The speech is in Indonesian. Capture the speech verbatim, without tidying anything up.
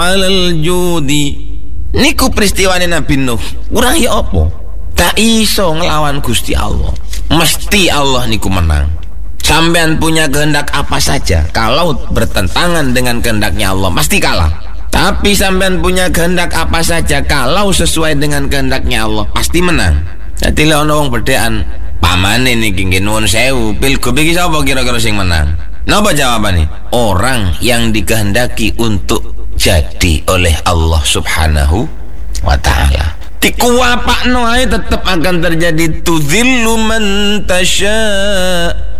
alal judi. Niku peristiwane Nabi Nuh. Urang ya apa? Tak iso ngelawan Gusti Allah. Mesti Allah niku menang. Sampean punya kehendak apa saja, kalau bertentangan dengan kehendaknya Allah, pasti kalah. Tapi sampean punya kehendak apa saja, kalau sesuai dengan kehendaknya Allah, pasti menang. Jadi lek ono wong bedhekan, pamane niki nggih nuwun sewu, pilgub iki sapa kira-kira sing menang? Napa jawabane? Orang yang dikehendaki untuk jadi oleh Allah Subhanahu wa ta'ala. Dikuapakno ae tetep akan terjadi tudzillu man tasya